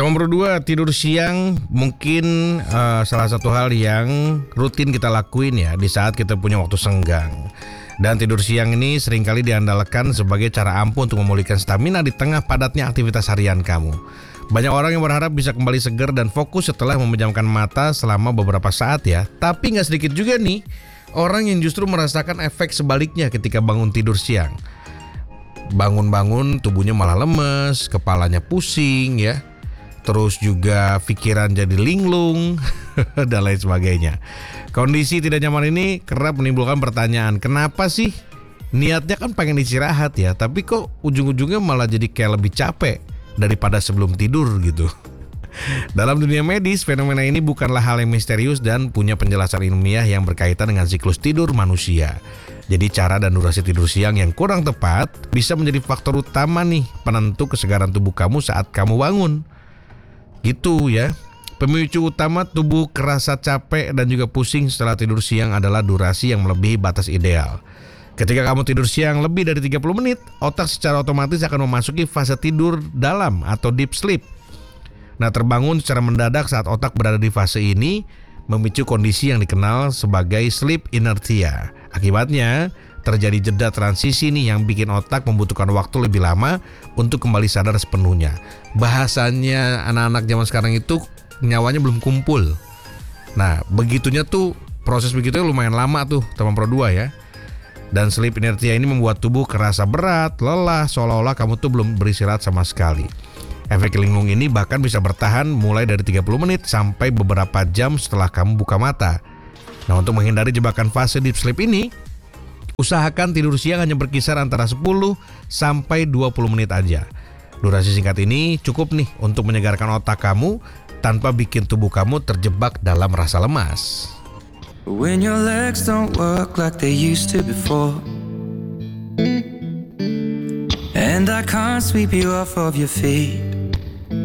Teman berdua, tidur siang mungkin salah satu hal yang rutin kita lakuin ya di saat kita punya waktu senggang. Dan tidur siang ini seringkali diandalkan sebagai cara ampuh untuk memulihkan stamina di tengah padatnya aktivitas harian kamu. Banyak orang yang berharap bisa kembali segar dan fokus setelah memejamkan mata selama beberapa saat ya. Tapi gak sedikit juga nih orang yang justru merasakan efek sebaliknya ketika bangun tidur siang. Bangun-bangun tubuhnya malah lemes, kepalanya pusing ya. Terus juga pikiran jadi linglung dan lain sebagainya. Kondisi tidak nyaman ini kerap menimbulkan pertanyaan, kenapa sih niatnya kan pengen istirahat ya, tapi kok ujung-ujungnya malah jadi kayak lebih capek daripada sebelum tidur gitu. Dalam dunia medis, fenomena ini bukanlah hal yang misterius dan punya penjelasan ilmiah yang berkaitan dengan siklus tidur manusia. Jadi cara dan durasi tidur siang yang kurang tepat bisa menjadi faktor utama nih penentu kesegaran tubuh kamu saat kamu bangun. Gitu ya. Pemicu utama tubuh kerasa capek dan juga pusing setelah tidur siang adalah durasi yang melebihi batas ideal. Ketika kamu tidur siang lebih dari 30 menit, otak secara otomatis akan memasuki fase tidur dalam atau deep sleep. Nah, terbangun secara mendadak saat otak berada di fase ini memicu kondisi yang dikenal sebagai sleep inertia. Akibatnya terjadi jeda transisi nih yang bikin otak membutuhkan waktu lebih lama untuk kembali sadar sepenuhnya. Bahasanya anak-anak zaman sekarang itu nyawanya belum kumpul. Nah, begitunya tuh proses begitunya lumayan lama tuh teman Pro 2 ya. Dan sleep inertia ini membuat tubuh kerasa berat, lelah, seolah-olah kamu tuh belum beristirahat sama sekali. Efek linglung ini bahkan bisa bertahan mulai dari 30 menit sampai beberapa jam setelah kamu buka mata. Nah, untuk menghindari jebakan fase deep sleep ini, usahakan tidur siang hanya berkisar antara 10 sampai 20 menit aja. Durasi singkat ini cukup nih untuk menyegarkan otak kamu tanpa bikin tubuh kamu terjebak dalam rasa lemas. When your legs don't work like they used to before, and I can't sweep you off of your feet,